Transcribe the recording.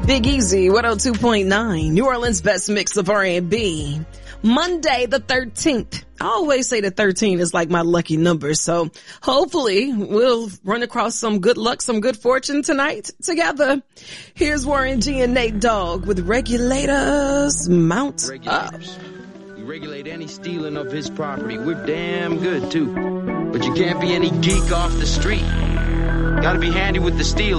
Big Easy, 102.9, New Orleans' best mix of R&B. Monday the 13th. I always say the 13 is like my lucky number, so hopefully we'll run across some good luck, some good fortune tonight together. Here's Warren G and Nate Dogg with Regulators. Mount up. We regulate any stealing of his property. We're damn good, too. But you can't be any geek off the street. Gotta be handy with the steel.